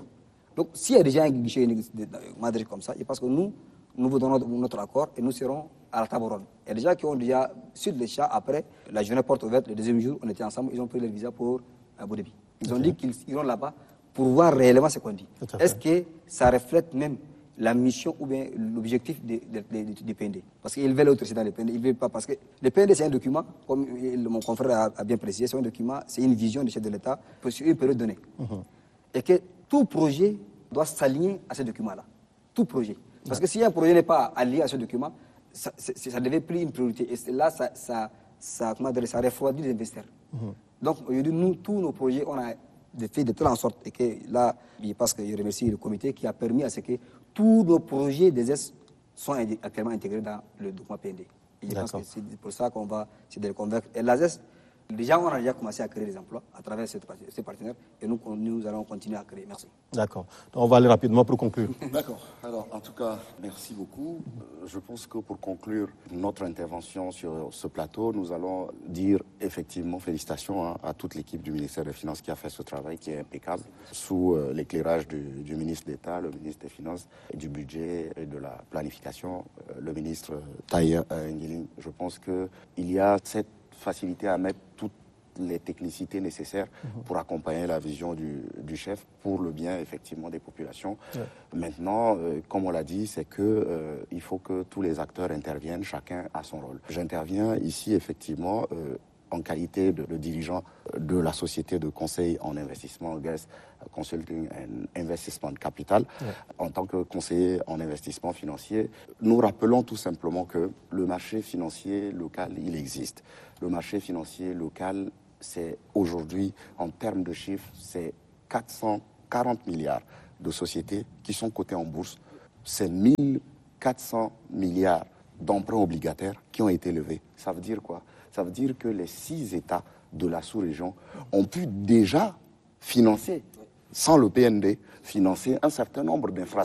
Donc, s'il y a déjà un guichet unique de Madrid comme ça, je pense que nous, nous vous donnons notre accord et nous serons à la table ronde. Il y a des gens qui ont déjà, sur les chats, après la journée porte ouverte, le deuxième jour, on était ensemble, ils ont pris le visa pour Abu Dhabi. Ils ont okay. dit qu'ils iront là-bas pour voir réellement ce qu'on dit. Est-ce que ça reflète même la mission ou bien l'objectif du P N D? Parce qu'ils veulent autoriser dans le P N D, ils veulent pas. Parce que le P N D, c'est un document, comme mon confrère a, a bien précisé, c'est un document, c'est une vision du chef de l'État sur une période donnée. Mm-hmm. Et que tout projet doit s'aligner à ce document-là. Tout projet. Parce que si un projet n'est pas allié à ce document, ça, ça devient plus une priorité. Et là, ça, ça, ça, comment dire, ça refroidit les investisseurs. Mm-hmm. Donc, aujourd'hui, nous, tous nos projets, on a fait de telle en sorte et que là, je pense que je remercie le comité qui a permis à ce que tous nos projets des S sont actuellement intégrés dans le document P N D. Et je pense que c'est pour ça qu'on va essayer de les convaincre. Et l'A Z E S, déjà, on a déjà commencé à créer des emplois à travers ces partenaires et nous, nous allons continuer à créer. Merci.
D'accord. On va aller rapidement pour conclure.
D'accord. Alors, en tout cas, merci beaucoup. Je pense que pour conclure notre intervention sur ce plateau, nous allons dire effectivement félicitations hein, à toute l'équipe du ministère des Finances qui a fait ce travail qui est impeccable sous euh, l'éclairage du, du ministre d'État, le ministre des Finances, et du budget et de la planification, euh, le ministre Tahir Nguyen. Je pense qu'il y a cette facilité à mettre toutes les technicités nécessaires mmh. pour accompagner la vision du, du chef pour le bien effectivement des populations. Ouais. Maintenant, euh, comme on l'a dit, c'est que euh, il faut que tous les acteurs interviennent, chacun à son rôle. J'interviens ici effectivement euh, en qualité de, de dirigeant de la société de conseil en investissement Guest Consulting and Investment Capital. Ouais. En tant que conseiller en investissement financier, nous rappelons tout simplement que le marché financier local, il existe. Le marché financier local, c'est aujourd'hui, en termes de chiffres, c'est quatre cent quarante milliards de sociétés qui sont cotées en bourse. C'est mille quatre cents milliards d'emprunts obligataires qui ont été levés. Ça veut dire quoi? Ça veut dire que les six États de la sous-région ont pu déjà financer, sans le P N D, financer un certain nombre d'infrastructures